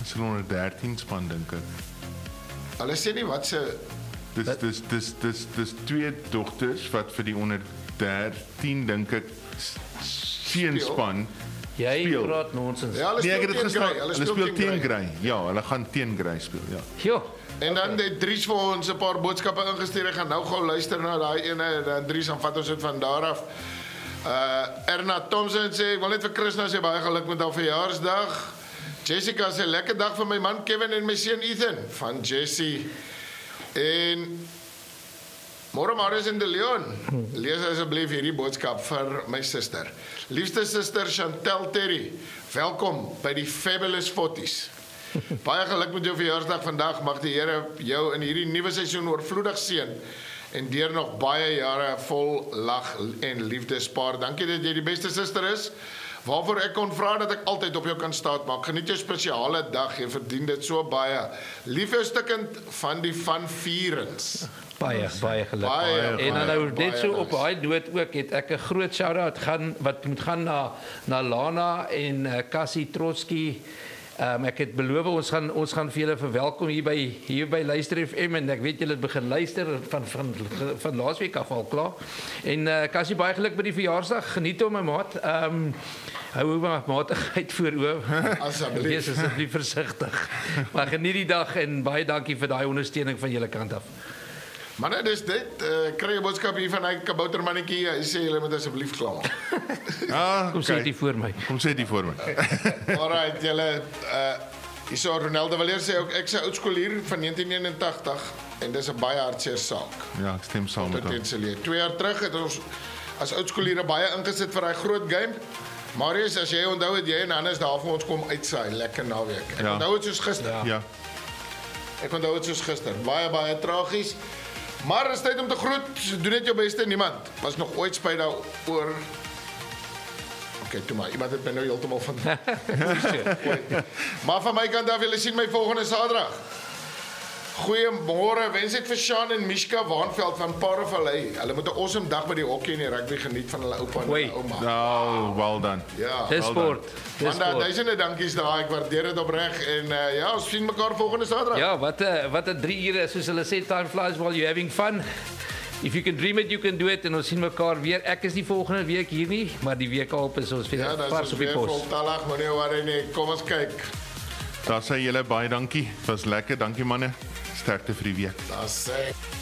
Dis onder 13 span dink ek. Hulle sê nie wat se Dis twee dogters wat vir die onder 13 dink ek seenspan Jy speel. praat nonsens. Ja, Nee, ek het dit teen gestaan. Grey, Hulle speel teen teen Grey. Grey. Ja, hulle gaan teen Grey speel, ja. Jo, En dan het Dries vir ons 'n paar boodskappe ingestuur. Ek gaan nou gou luister na daai ene, dan Dries dan vat ons dit van daar af. Erna Thompson sê ek wil net vir Krishna sê baie geluk met haar verjaarsdag. Jessica sê lekker dag vir my man Kevin en my seun Ethan van Jessie. En Môre Marius en De Leon. Lees asseblief hierdie boodskap vir my suster. Liefste suster Chantel Terry, welkom by die Fabulous 40s. Baie geluk met jou verjaarsdag vandag. Mag die Here jou in hierdie nuwe seisoen oorvloedig seën en deur nog baie jare vol lag en liefde spaar. Dankie dat jy die beste suster is. Waarvoor ek kon vra dat ek altyd op jou kan staat maak. Geniet jou spesiale dag. Jy verdien dit so baie. Lief jou stukkend van die van Vierens. baie geluk. Baie, En dan nou baie net so op nice. daai noot ook het ek 'n groot shout-out wat moet gaan na Lana en Cassie Trotsky. Ek het beloof ons gaan vir julle verwelkom hier by Luister FM en ek weet julle het begin luister van laasweek af al klaar. En Cassie, baie geluk met die verjaarsdag. Geniet hom my maat. Hou maar matigheid voor oë. Asseblief. Wees asseblief versigtig. Maar geniet die dag en baie dankie vir daai ondersteuning van julle kant af. Manne, dis dit. Kry 'n boodskap hier van hy kaboutermannetjie. Hy sê julle moet asseblief klaar. Kom sê dit voor my. Kom sê dit voor my. Alright, julle hierso Ronaldo Villiers sê ook ek sê oudskoolier van 1981 en dis 'n baie hartseer saak. Ja, ek stem saam met hom. Potensieel. 2 jaar terug het ons as oudskooliere baie ingesit vir daai groot game. Marius, as jy onthou het jy en Hannes daar vir ons kom uitsaai, lekker naweek. Ek Ja. onthou dit soos gister. Ja. Ek onthou dit soos gister. Baie tragies. Maar is tyd om te groet. Doen net jou beste. Niemand was nog ooit spyt daaroor. Okay, toe maar. Iemand het my nou heeltemal van. Maar van my kant af, julle sien my volgende Saterdag. Goeiemôre. Wens ek vir Sean en Mishka Waanveld van Parafalei. Hulle moet 'n awesome dag by die hokkie en die rugby geniet van hulle oupa en Oei. hulle ouma. Nou, well done. Ja. Dis sport. Dis Wanda, sport. duisende dankies daar. Ek waardeer dit opreg en ja, ons sien mekaar volgende Saterdag. Ja, wat 'n 3 ure soos hulle sê, time flies while you're having fun. If you can dream it, you can do it. En ons sien mekaar weer. Ek is nie volgende week hier nie, maar die week daarop is ons weer Ja, dat vars is op die weer pos. voltallig, moenie worry nie. Kom ons kyk. Daar sê julle baie dankie. Dit was lekker. Dankie manne. Sterkte vir die week. Daar sê